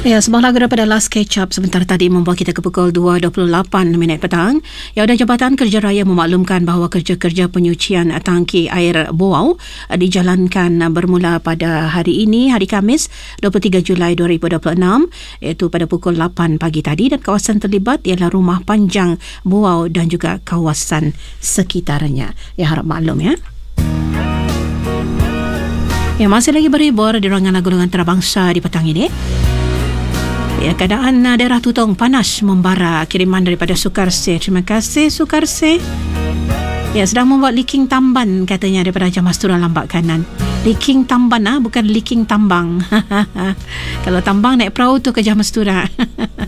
Ya, sebuah lagu daripada Last Catch Up sebentar tadi membawa kita ke pukul 2.28 petang. Yayasan Jabatan Kerja Raya memaklumkan bahawa kerja-kerja penyucian tangki air Buau dijalankan bermula pada hari ini, hari Khamis 23 Julai 2026, iaitu pada pukul 8 pagi tadi, dan kawasan terlibat ialah Rumah Panjang Buau dan juga kawasan sekitarnya. Ya, harap maklum ya. Ya, masih lagi berhibur di ruangan lagu-lagu antarabangsa di petang ini. Ya, keadaan daerah Tutong panas membara. Kiriman daripada Sukarse. Terima kasih Sukarse. Ya, sedang membuat leaking tamban katanya daripada Jamastura Lambak Kanan. Leaking tamban bukan leaking tambang. Kalau tambang naik perahu tu ke Jamastura.